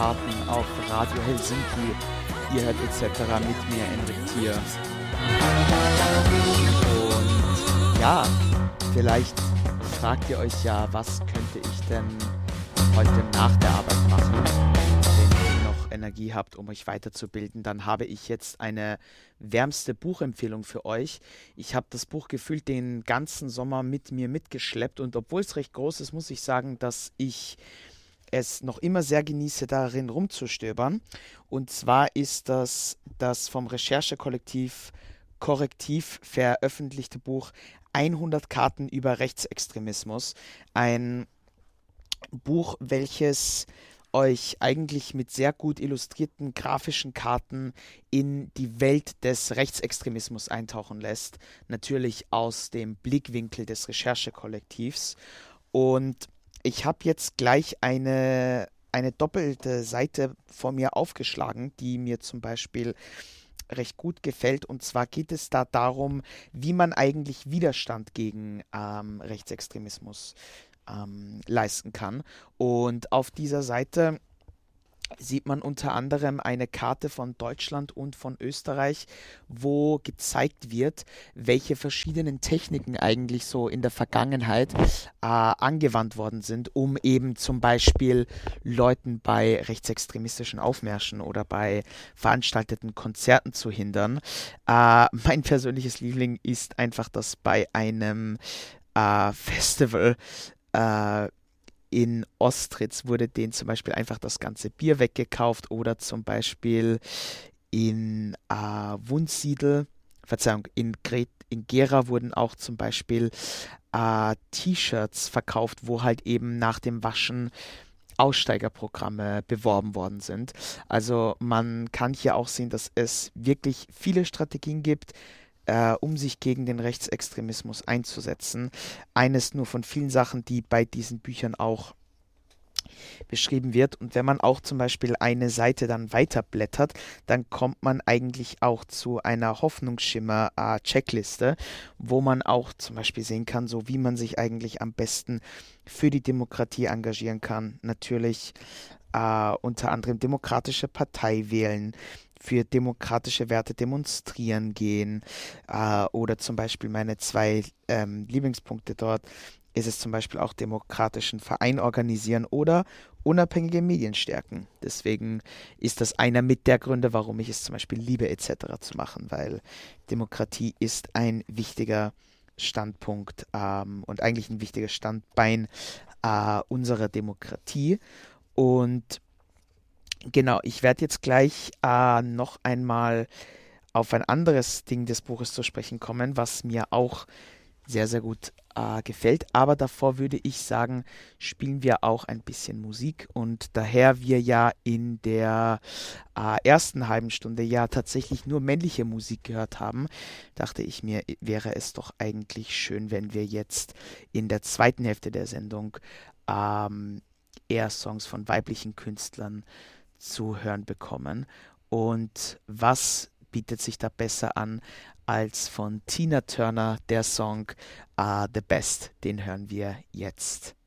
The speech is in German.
Karten auf Radio Helsinki. Ihr hört etc. mit mir, Enrik Thier. Und ja, vielleicht fragt ihr euch ja, was könnte ich denn heute nach der Arbeit machen, wenn ihr noch Energie habt, um euch weiterzubilden. Dann habe ich jetzt eine wärmste Buchempfehlung für euch. Ich habe das Buch gefühlt den ganzen Sommer mit mir mitgeschleppt und obwohl es recht groß ist, muss ich sagen, dass ich es noch immer sehr genieße, darin rumzustöbern. Und zwar ist das vom Recherchekollektiv Korrektiv veröffentlichte Buch 100 Karten über Rechtsextremismus. Ein Buch, welches euch eigentlich mit sehr gut illustrierten grafischen Karten in die Welt des Rechtsextremismus eintauchen lässt. Natürlich aus dem Blickwinkel des Recherchekollektivs. Und ich habe jetzt gleich eine doppelte Seite vor mir aufgeschlagen, die mir zum Beispiel recht gut gefällt. Und zwar geht es da darum, wie man eigentlich Widerstand gegen Rechtsextremismus leisten kann. Und auf dieser Seite sieht man unter anderem eine Karte von Deutschland und von Österreich, wo gezeigt wird, welche verschiedenen Techniken eigentlich so in der Vergangenheit angewandt worden sind, um eben zum Beispiel Leuten bei rechtsextremistischen Aufmärschen oder bei veranstalteten Konzerten zu hindern. Mein persönliches Liebling ist einfach, dass bei einem Festival in Ostritz wurde denen zum Beispiel einfach das ganze Bier weggekauft oder zum Beispiel in Wunsiedel, Verzeihung, in Gera wurden auch zum Beispiel T-Shirts verkauft, wo halt eben nach dem Waschen Aussteigerprogramme beworben worden sind. Also man kann hier auch sehen, dass es wirklich viele Strategien gibt, um sich gegen den Rechtsextremismus einzusetzen. Eines nur von vielen Sachen, die bei diesen Büchern auch beschrieben wird. Und wenn man auch zum Beispiel eine Seite dann weiterblättert, dann kommt man eigentlich auch zu einer Hoffnungsschimmer-Checkliste, wo man auch zum Beispiel sehen kann, so wie man sich eigentlich am besten für die Demokratie engagieren kann. Natürlich unter anderem demokratische Partei wählen, für demokratische Werte demonstrieren gehen oder zum Beispiel meine zwei Lieblingspunkte dort ist es zum Beispiel auch demokratischen Verein organisieren oder unabhängige Medien stärken. Deswegen ist das einer mit der Gründe, warum ich es zum Beispiel liebe etc. zu machen, weil Demokratie ist ein wichtiger Standpunkt und eigentlich ein wichtiges Standbein unserer Demokratie. Und genau, ich werde jetzt gleich noch einmal auf ein anderes Ding des Buches zu sprechen kommen, was mir auch sehr, sehr gut gefällt. Aber davor würde ich sagen, spielen wir auch ein bisschen Musik. Und daher wir ja in der ersten halben Stunde ja tatsächlich nur männliche Musik gehört haben, dachte ich mir, wäre es doch eigentlich schön, wenn wir jetzt in der zweiten Hälfte der Sendung eher Songs von weiblichen Künstlern zu hören bekommen. Und was bietet sich da besser an als von Tina Turner der Song The Best? Den hören wir jetzt.